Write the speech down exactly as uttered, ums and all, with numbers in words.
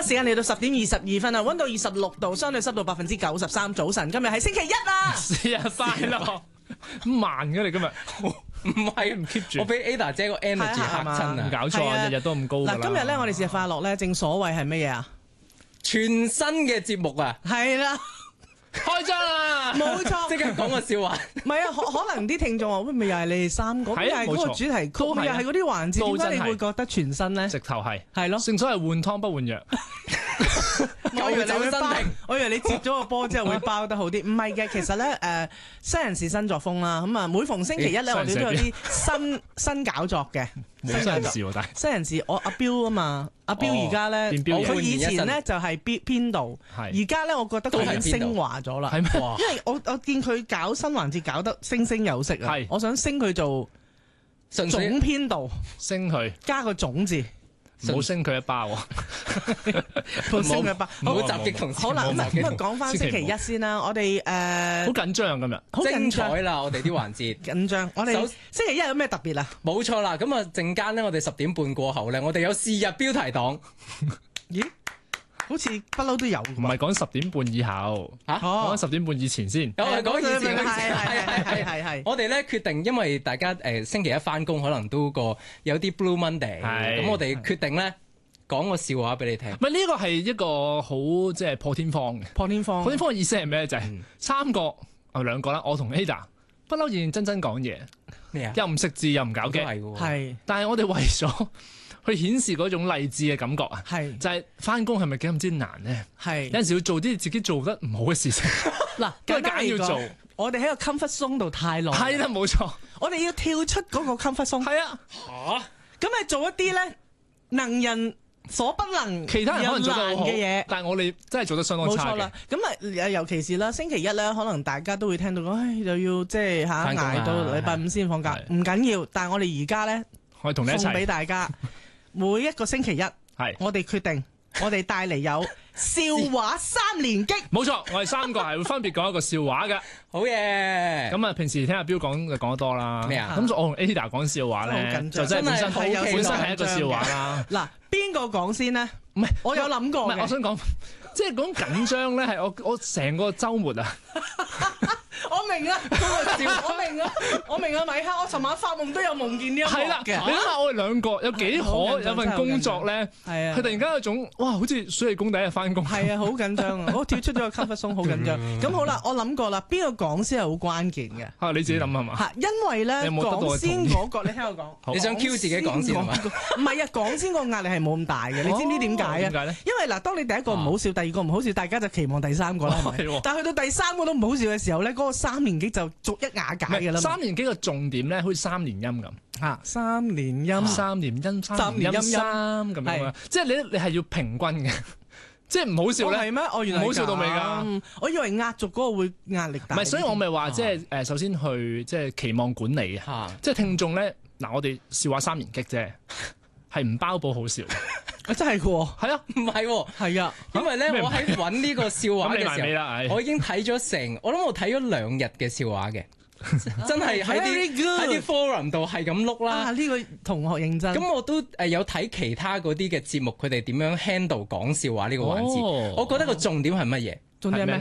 時間嚟到十點二十二分啊，溫度二十六度，相對濕度百分之九十三。早晨，今日係星期一啊！ 生日快樂！咁慢嘅你今日， 唔係唔 keep 住，我俾 Ada 姐個 energy 嚇親啊！ 唔搞錯啊，日日都咁高㗎啦。 嗱，今日咧我哋生日快樂咧，正所謂係乜嘢啊？ 全新嘅節目啊， 係啦。 開張啦！ 冇錯， 即刻講個笑話。 唔係啊，可可能啲聽眾話：喂，咪又係你哋三個，又係嗰個主題曲，咪又係嗰啲環節，點解你會覺得全新咧？ 直頭係係咯， 正所謂換湯不換藥。 我以為你會包，我以為你接咗個波之後會包得好啲。唔係嘅，其實咧誒，新人事新作風啦。咁啊，每逢星期一咧，我哋都有啲新新搞作嘅。 冇新人事喎，但係新人事，我阿彪啊嘛，阿彪而家咧，佢以前咧就係編編導，而家咧我覺得佢已經升華咗啦。 係咩？ 因為我我見佢搞新環節搞得星星有色啊，我想升佢做總編導， 升佢加個總字。 唔好升佢一巴喎， 唔好升佢一巴， 唔好襲擊同事。 好啦，咁啊咁啊講翻星期一先啦，我哋誒好緊張今日， 好精彩啦！我哋啲環節緊張，我哋星期一有咩特別啊？ 冇錯啦，咁啊陣間咧，我哋十點半過後咧，我哋有是日標題黨。 咦？好似不嬲都有， 唔係講十點半以後嚇，講十點半以前先。 有係講以前， 係係係係係係。 我哋咧決定，因為大家誒星期一翻工，可能都個有啲 Blue Monday，咁我哋決定咧講個笑話俾你聽。 唔係呢個係一個好即係破天荒嘅。 破天荒， 破天荒嘅意思係咩？就係三個啊兩個啦，我同 Ada 不嬲認認真真講嘢， 咩啊？ 又唔識字又唔搞嘅， 係。 但係我哋為咗去顯示嗰種勵志嘅感覺啊，係就係翻工係咪幾咁之難咧？係有陣時要做啲自己做得唔好嘅事情， 嗱， 都係揀要做。 我哋喺個 comfort zone 度太耐， 係啦，冇錯。 我哋要跳出嗰個 comfort zone。 係啊， 嚇咁咪做一啲咧能人所不能， 其他人可能做得好嘅嘢， 但係我哋真係做得相當差嘅。冇錯啦， 咁啊，尤其是啦，星期一咧，可能大家都會聽到講，唉，又要即係嚇捱到禮拜五先放假，唔緊要。但係我哋而家咧， 我哋同你一齊送俾大家。每一個星期一，係我哋決定，我哋帶嚟有笑話三連擊。 冇錯，我哋三個係會分別講一個笑話嘅。 好嘢！ 咁啊，平時聽阿彪講就講得多啦。 咩啊？ 咁我同 Ada 講笑話咧，就真係本身本身係一個笑話啦。 嗱，邊個講先呢？ 唔係， 我有諗過嘅。 我想講，即係講緊張咧，係我我成個週末啊。 我明啊，我明啊，我明啊，米克，我尋晚發夢都有夢見呢一幕嘅。 你諗下，我哋兩個有幾可有份工作咧？係啊，佢突然間有種哇，好似暑期工第一日翻工。 係啊，好緊張啊！我跳出咗個 comfort zone，好緊張。咁好啦，我諗過啦，邊個講先係好關鍵嘅。 嚇，你自己諗係嘛？ 嚇，因為咧講先嗰個，你聽我講。 你想 Q 自己講先係嘛？ 唔係啊，講先個壓力係冇咁大嘅。你知唔知點解啊？ 點解咧？ 因為嗱，當你第一個唔好笑，第二個唔好笑，大家就期望第三個啦，係咪？但係去到第三個都唔好笑嘅時候咧，嗰個三連擊就逐一瓦解嘅啦。 三連擊嘅重點咧，好似三連音咁嚇，三連音、 三連音、三連音三咁樣啊！即係你你係要平均嘅，即係唔好笑咧。 係咩？我原來唔好笑到尾㗎。我以為壓軸嗰個會壓力大。 唔係，所以我咪話即係誒，首先去即係期望管理啊，即係聽眾咧嗱，我哋笑話三連擊啫，係唔包保好笑。 啊，真係嘅喎， 係啊，唔係喎， 係啊， 因為咧，我喺揾呢個笑話嘅時候，我已經睇咗成，我諗我睇咗兩日嘅笑話嘅，真係喺啲喺啲 forum 度係咁碌啦。 啊，呢個同學認真。 咁我都誒有睇其他嗰啲嘅節目，佢哋點樣 handle 講笑話呢個環節，我覺得個重點係乜嘢？ 重點係咩？